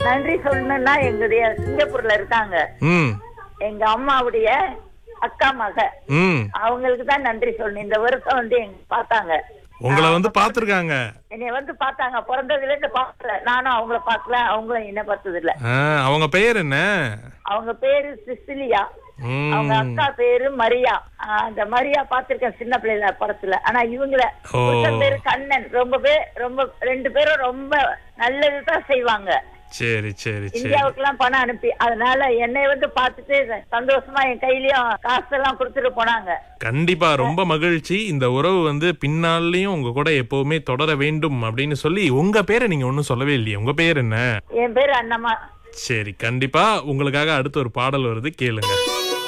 நன்றி சொல்லணும்னா எங்களுடைய சிங்கப்பூர்ல இருக்காங்க. ம் எங்க அம்மாவுடைய அக்கா மக, ம் அவங்களுக்கு தான் நன்றி சொல்லணும். இந்த வருஷம் வந்து எங்க பார்த்தாங்க, உங்களை வந்து பாத்துருக்காங்க. என்னைய வந்து பார்த்தாங்க. பிறந்ததுல இருந்து பார்க்கல, நானும் அவங்கள பார்க்கல, அவங்களும் என்ன பார்த்தது இல்ல. அவங்க பெயர் என்ன? அவங்க பேரு சிசிலியா, ம். அவங்க அக்கா பேரு மரியா. அந்த மரியா பாத்திருக்கேன் சின்ன பிள்ளைல படத்துல. ஆனா இவங்கள புருஷன் பேரு கண்ணன். ரொம்ப 2 பேரும் ரொம்ப நல்லதுதான் செய்வாங்க. சரி சரி சரி. இந்தியாவுக்கு எல்லாம் பணம் அனுப்பி, அதனால என்னை வந்து பார்த்துட்டு சந்தோஷமா என் கையிலயும் காசெல்லாம் கொடுத்துட்டு போனாங்க. கண்டிப்பா ரொம்ப மகிழ்ச்சி. இந்த உறவு வந்து பின்னாலையும் உங்க கூட எப்பவுமே தொடர வேண்டும் அப்படின்னு சொல்லி. உங்க பேரை நீங்க ஒன்னும் சொல்லவே இல்லையே, உங்க பேர் என்ன? என் பேரு அண்ணம்மா. சரி, கண்டிப்பா உங்களுக்காக அடுத்த ஒரு பாடல் வருது, கேளுங்க.